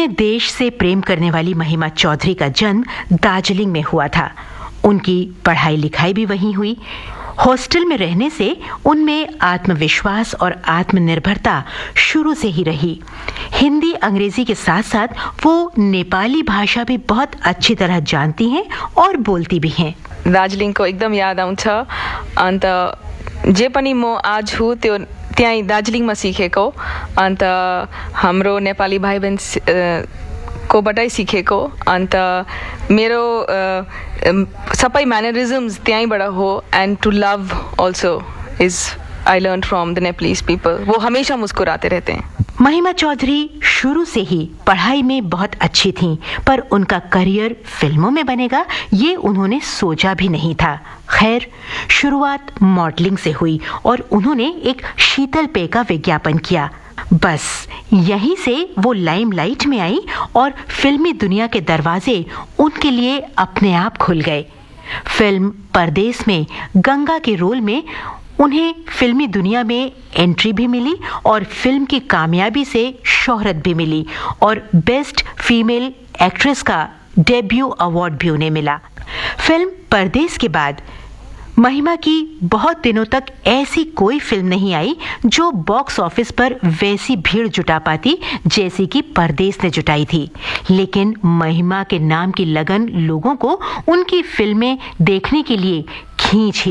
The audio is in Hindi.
अपने देश से प्रेम करने वाली महिमा चौधरी का जन्म दार्जिलिंग में हुआ था। उनकी पढ़ाई लिखाई भी वहीं हुई। हॉस्टल में रहने से उनमें आत्मविश्वास और आत्मनिर्भरता शुरू से ही रही। हिंदी अंग्रेजी के साथ साथ वो नेपाली भाषा भी बहुत अच्छी तरह जानती हैं और बोलती भी हैं। दार्जिलिङको एकदम याद आउँछ। अन्त जे पनि म आज हुँ त्यो त्यहीँ दार्जिलिङमा सिकेको। अन्त हाम्रो नेपाली भाइ बहन कोबाटै सिकेको। अन्त मेरो सबै मैनरिज्म्स त्यहीँबाट हो। And to love also is I learn from the Nepalese people. वो हमेशा मुस्कुराते रहते हैं। महिमा चौधरी शुरू से ही पढ़ाई में बहुत अच्छी थीं, पर उनका करियर फिल्मों में बनेगा ये उन्होंने सोचा भी नहीं था। खैर, शुरुआत मॉडलिंग से हुई और उन्होंने एक शीतल पेय का विज्ञापन किया। बस यहीं से वो लाइमलाइट में आई और फिल्मी दुनिया के दरवाजे उनके लिए अपने आप खुल गए। फिल्म परदेस में गंगा के रोल में उन्हें फिल्मी दुनिया में एंट्री भी मिली और फिल्म की कामयाबी से शोहरत भी मिली और बेस्ट फीमेल एक्ट्रेस का डेब्यू अवार्ड भी उन्हें मिला। फिल्म परदेस के बाद महिमा की बहुत दिनों तक ऐसी कोई फिल्म नहीं आई जो बॉक्स ऑफिस पर वैसी भीड़ जुटा पाती जैसी कि परदेस ने जुटाई थी। लेकिन महिमा के नाम की लगन लोगों को उनकी फिल्में देखने के लिए खींच